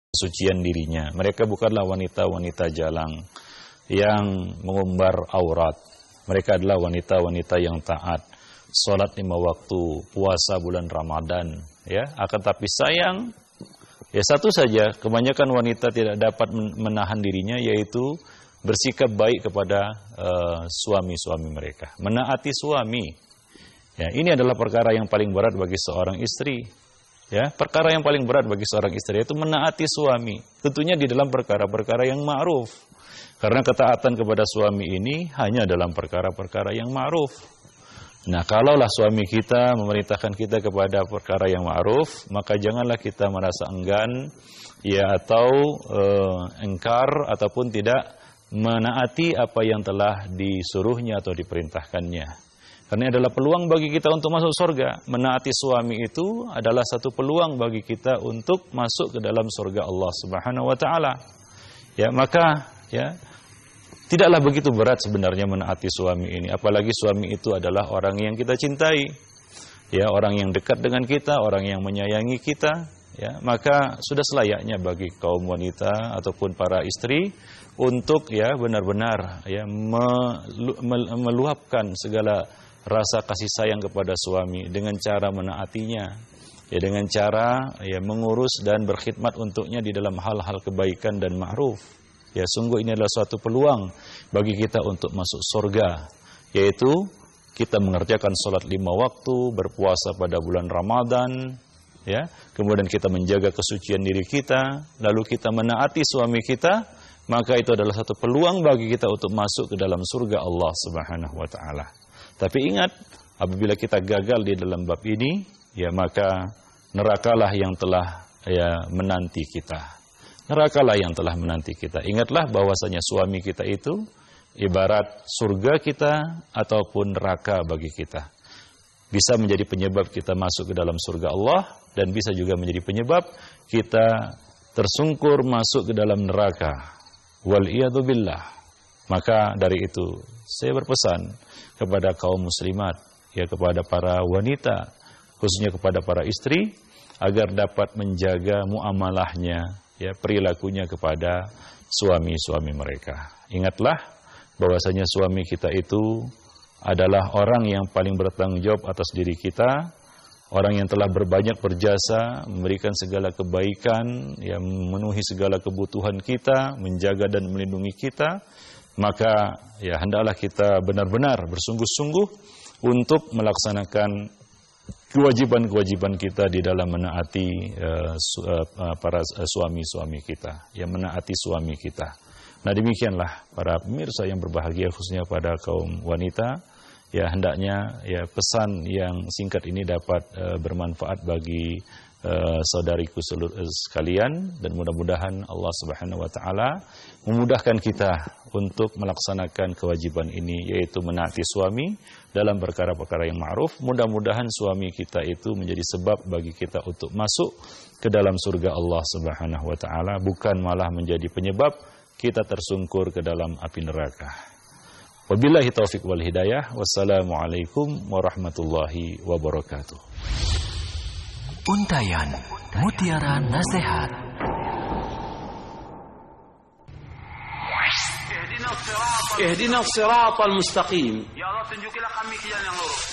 kesucian dirinya. Mereka bukanlah wanita-wanita jalang yang mengumbar aurat. Mereka adalah wanita-wanita yang taat, salat 5 waktu, puasa bulan Ramadan, ya. Akan tapi sayang, ya satu saja, kebanyakan wanita tidak dapat menahan dirinya, yaitu bersikap baik kepada suami-suami mereka, menaati suami. Ya, ini adalah perkara yang paling berat bagi seorang istri. Ya, perkara yang paling berat bagi seorang istri itu menaati suami. Tentunya di dalam perkara-perkara yang ma'ruf. Karena ketaatan kepada suami ini hanya dalam perkara-perkara yang ma'ruf. Nah, kalaulah suami kita memerintahkan kita kepada perkara yang ma'ruf, maka janganlah kita merasa enggan, ya, atau engkar ataupun tidak menaati apa yang telah disuruhnya atau diperintahkannya. Karena adalah peluang bagi kita untuk masuk surga. Menaati suami itu adalah satu peluang bagi kita untuk masuk ke dalam surga Allah Subhanahu wa taala. Ya, maka ya tidaklah begitu berat sebenarnya menaati suami ini, apalagi suami itu adalah orang yang kita cintai. Ya, orang yang dekat dengan kita, orang yang menyayangi kita, ya, maka sudah selayaknya bagi kaum wanita ataupun para istri untuk ya benar-benar ya meluapkan segala rasa kasih sayang kepada suami dengan cara menaatinya, ya, dengan cara ya mengurus dan berkhidmat untuknya di dalam hal-hal kebaikan dan ma'ruf. Ya, sungguh ini adalah suatu peluang bagi kita untuk masuk surga, yaitu kita mengerjakan salat 5 waktu, berpuasa pada bulan Ramadan, ya, kemudian kita menjaga kesucian diri kita, lalu kita menaati suami kita, maka itu adalah satu peluang bagi kita untuk masuk ke dalam surga Allah Subhanahu wa taala. Tapi ingat, apabila kita gagal di dalam bab ini, ya maka nerakalah yang telah ya menanti kita. Nerakalah yang telah menanti kita. Ingatlah bahwasanya suami kita itu ibarat surga kita ataupun neraka bagi kita. Bisa menjadi penyebab kita masuk ke dalam surga Allah dan bisa juga menjadi penyebab kita tersungkur masuk ke dalam neraka. Wal-iyadu billah. Maka dari itu saya berpesan kepada kaum muslimat, ya, kepada para wanita, khususnya kepada para istri, agar dapat menjaga muamalahnya, ya, perilakunya kepada suami-suami mereka. Ingatlah bahwasanya suami kita itu adalah orang yang paling bertanggung jawab atas diri kita, orang yang telah berbanyak berjasa, memberikan segala kebaikan, ya, memenuhi segala kebutuhan kita, menjaga dan melindungi kita. Maka ya hendaklah kita benar-benar bersungguh-sungguh untuk melaksanakan kewajiban-kewajiban kita di dalam menaati para suami-suami kita, yang menaati suami kita. Nah, demikianlah para pemirsa yang berbahagia, khususnya pada kaum wanita, ya hendaknya ya pesan yang singkat ini dapat bermanfaat bagi saudariku sekalian, dan mudah-mudahan Allah Subhanahu wa taala memudahkan kita untuk melaksanakan kewajiban ini, yaitu menaati suami dalam perkara-perkara yang ma'ruf. Mudah-mudahan suami kita itu menjadi sebab bagi kita untuk masuk ke dalam surga Allah Subhanahu wa taala, bukan malah menjadi penyebab kita tersungkur ke dalam api neraka. Wabillahi taufiq wal hidayah. Wassalamualaikum warahmatullahi wabarakatuh. Untayan Mutiara Nasihat. Ihdina siratal mustaqim. Ya Allah, tunjukilah kami ke jalan yang lurus.